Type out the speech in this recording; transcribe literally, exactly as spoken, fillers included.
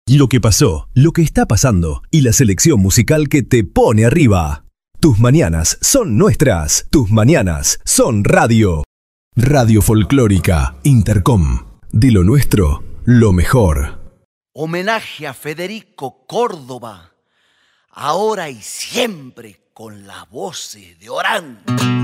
Lo que pasó, lo que está pasando y la selección musical que te pone arriba. Tus mañanas son nuestras. Tus mañanas son radio. Radio Folclórica Intercom. De lo nuestro, lo mejor. Homenaje a Federico Córdoba, ahora y siempre con las voces de Orán.